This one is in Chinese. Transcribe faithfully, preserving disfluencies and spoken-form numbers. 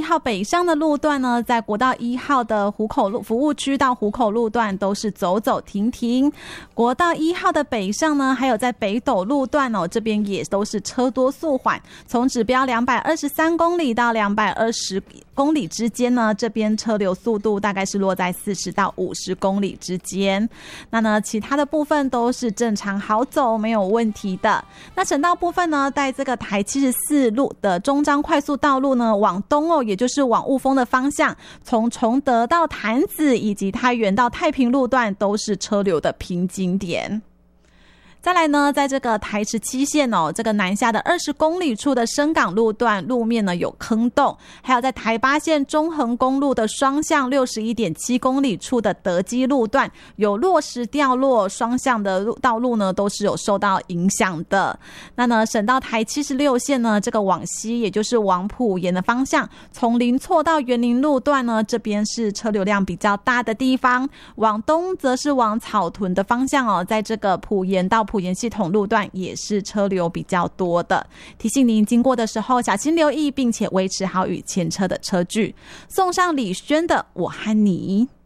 号北上的路段呢，在国道一号的湖口路服务区到湖口路段都是走走停停。国道一号的北上呢，还有在北斗路段哦，这边也都是车多速缓，从指标两百二十三公里到两百二十公里之间呢，这边车流速度大概是落在四十到五十公里之间。那呢，其他的部分都是正常好走，没有问题的。那省道部分呢，在这个台七十四路的中彰快速道路呢，往东哦，也就是往雾峰的方向，从崇德到潭子以及太原到太平路段都是车流的瓶颈点。再来呢，在这个台十七线哦，这个南下的二十公里处的深港路段路面呢有坑洞，还有在台八线中横公路的双向六十一点七公里处的德基路段有落石掉落，双向的道路呢都是有受到影响的。那呢，省道台七十六线呢，这个往西也就是往埔盐的方向，从林错到园林路段呢，这边是车流量比较大的地方，往东则是往草屯的方向哦，在这个埔盐到埔盐系统路段也是车流比较多的，提醒您经过的时候小心留意，并且维持好与前车的车距。送上李轩的《我和你》。